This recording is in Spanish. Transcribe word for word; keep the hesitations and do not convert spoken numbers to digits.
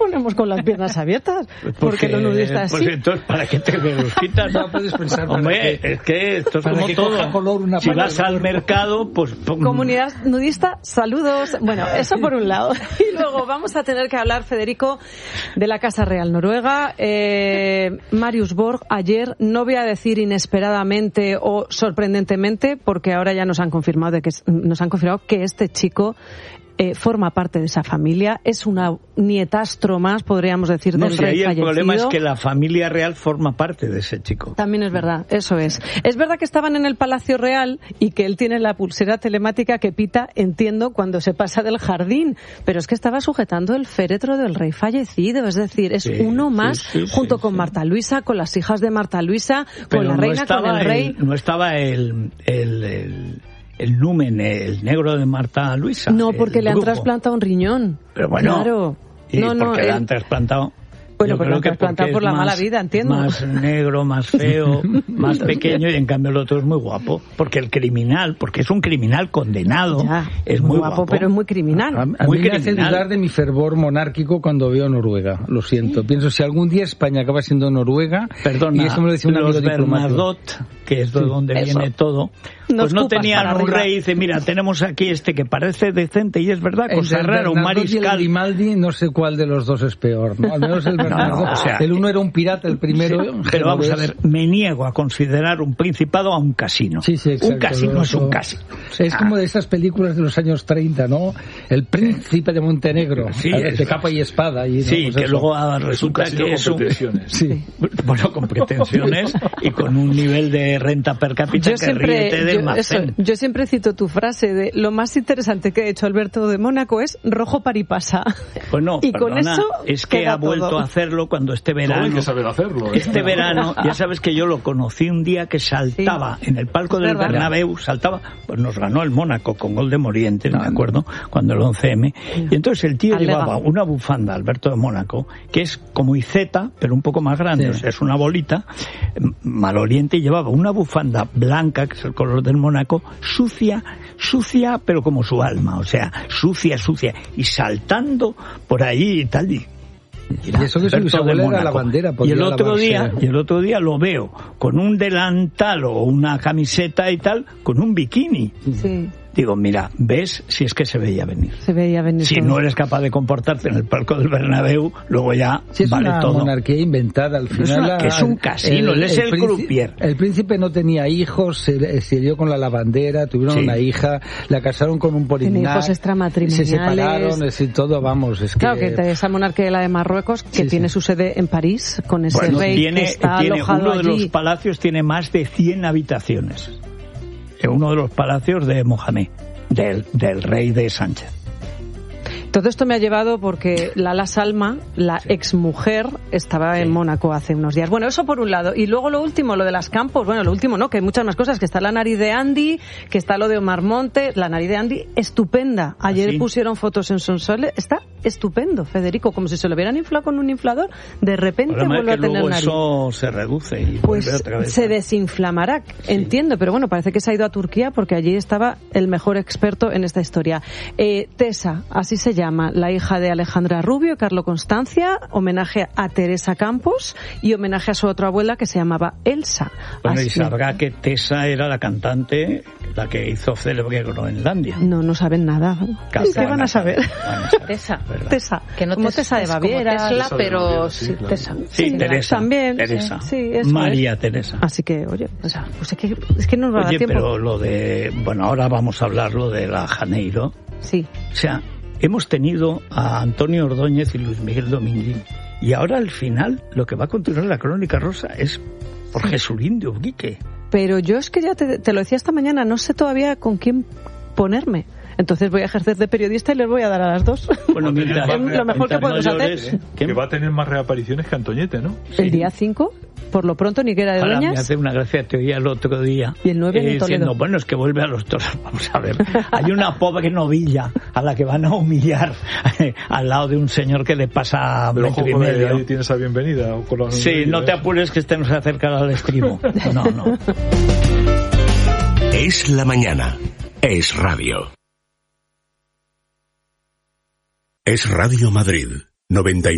ponemos con las piernas abiertas? Porque, porque los nudistas pues sí. Entonces, ¿para qué te los quitas? No puedes pensar. Hombre, que, es que esto es como todo. Color una si vas al mercado, pues... Comunidad nudista, saludos. Bueno, eso por un lado. Y luego vamos a tener que hablar, Federico, de la Casa Real Noruega. Eh, Marius Borg, ayer, no voy a decir inesperadamente o sorprendentemente, porque ahora ya nos han confirmado de que nos han confirmado que este chico eh, forma parte de esa familia, es una nietastro más, podríamos decir, no, del si rey ahí fallecido. El problema es que la familia real forma parte de ese chico. También es verdad, eso es. Es verdad que estaban en el Palacio Real y que él tiene la pulsera telemática que pita, entiendo, cuando se pasa del jardín, pero es que estaba sujetando el féretro del rey fallecido, es decir, es sí, uno más, sí, sí, junto sí, con sí. Marta Luisa, con las hijas de Marta Luisa, pero con la no reina, con el rey. El, no estaba el... el, el... el numen, el negro de Marta Luisa. No, porque le brujo. han trasplantado un riñón. Pero bueno, claro. ¿y no, por no, qué él... le han trasplantado? Bueno, pero lo han trasplantado por la más, mala vida, entiendo. Más negro, más feo, más pequeño, y en cambio el otro es muy guapo. Porque el criminal, porque es un criminal condenado, ya, es muy guapo, guapo. Pero es muy criminal. A, a muy mí me criminal. hace dudar de mi fervor monárquico cuando veo Noruega, lo siento. Sí. Pienso, si algún día España acaba siendo Noruega, Perdona, y eso me lo decía un amigo los diplomático. Bernadotte, que es de sí, donde eso. viene todo, pues no tenían un rey y dice, mira, tenemos aquí este que parece decente, y es verdad, cosa Entre rara, un mariscal. Y el Grimaldi, no sé cuál de los dos es peor, ¿no? Al menos el Bernardo, no, o sea, el uno era un pirata, el primero... Sí, pero vamos a ver, me niego a considerar un principado a un casino. Sí, sí, exacto, un casino no, es un casino. Es ah. como de esas películas de los años treinta, ¿no? El príncipe de Montenegro, sí, de es, capa y espada. Y, sí, ¿no? Pues que eso. luego resulta es que es un... Sí. Bueno, con pretensiones y con un nivel de renta per cápita yo que siempre, ríete del yo, eso, yo siempre cito tu frase de lo más interesante que ha hecho Alberto de Mónaco es rojo paripasa. Bueno, y perdona, con eso es que ha vuelto todo. a hacerlo cuando este verano... No hay que saber hacerlo. ¿eh? Este verano, ya sabes que yo lo conocí un día que saltaba sí. en el palco es del verdad. Bernabéu, saltaba, pues nos ganó el Mónaco con gol de Morientes, no me acuerdo, cuando el once eme, y entonces el tío Alega. llevaba una bufanda, Alberto de Mónaco, que es como Iceta, pero un poco más grande, sí. o sea, es una bolita, maloliente, y llevaba una bufanda blanca, que es el color del Mónaco, sucia, sucia, pero como su alma, o sea, sucia, sucia, y saltando por ahí y tal, y Y eso que su abuela era la bandera. Y el otro lavarse. día, y el otro día lo veo con un delantal o una camiseta y tal, con un bikini. Sí. Digo, mira, ¿ves? Si es que se veía venir. Se veía venir. Si todo. no eres capaz de comportarte en el palco del Bernabéu, luego ya si es vale una todo. monarquía inventada al final. Es, una, que es un casino, él es el, el croupier. El príncipe no tenía hijos, se, se dio con la lavandera, tuvieron sí. una hija, la casaron con un polignac. Tiene hijos extramatrimoniales. Se separaron, es decir, todo, vamos, es claro, que... que esa monarquía, la de Marruecos, que sí, tiene sí. su sede en París, con ese bueno, rey tiene, que está tiene alojado uno de allí. los palacios tiene más de cien habitaciones. Uno de los palacios de Mohamed. Del, del rey de Sánchez. Todo esto me ha llevado porque Lala Salma, la sí. exmujer, estaba sí. en Mónaco hace unos días. Bueno, eso por un lado. Y luego lo último, lo de las Campos. Bueno, lo último no, que hay muchas más cosas. Que está la nariz de Andy, que está lo de Omar Monte. La nariz de Andy, estupenda. Ayer ¿sí? pusieron fotos en Sonsole. Está estupendo, Federico. Como si se lo hubieran inflado con un inflador. De repente vuelve a tener nariz. Eso se reduce y pues vuelve otra vez. Se desinflamará, sí. entiendo. Pero bueno, parece que se ha ido a Turquía porque allí estaba el mejor experto en esta historia. Eh, Tessa, así se llama, la hija de Alejandra Rubio y Carlo Constancia, homenaje a Teresa Campos y homenaje a su otra abuela que se llamaba Elsa. Bueno, así. Y sabrá que Tessa era la cantante, la que hizo célebre Groenlandia. No, no saben nada. Casi ¿Qué van a saber? Tessa. Tessa. Que no como te, Tessa de Baviera. Como Tesla, pero sí, claro. Tessa. Sí, sí, Teresa. También. Teresa. Sí, eso María es. Teresa. Así que, oye, o sea, pues es que, es que no nos va a dar Oye, tiempo. pero lo de... Bueno, ahora vamos a hablar lo de la Janeiro. Sí. O sea, hemos tenido a Antonio Ordóñez y Luis Miguel Dominguín. Y ahora al final, lo que va a continuar la Crónica Rosa es por Jesulín de Ubrique. Pero yo es que ya te, te lo decía esta mañana, no sé todavía con quién ponerme. Entonces voy a ejercer de periodista y les voy a dar a las dos. Bueno, mira, es lo mejor que podemos hacer. Que va a tener más reapariciones que Antoñete, ¿no? El sí. día cinco, por lo pronto, ni que era de Ahora Dueñas. me hace una gracia, te oía el otro día. Y el nueve eh, en Toledo. Diciendo, bueno, es que vuelve a los toros. Vamos a ver. Hay una pobre novilla a la que van a humillar eh, al lado de un señor que le pasa Pero metro ojo, y medio. ahí tienes esa bienvenida. O con la sí, no te apures que este nos acerca al estribo. No, no. Es la mañana. Es radio. Es Radio Madrid. noventa y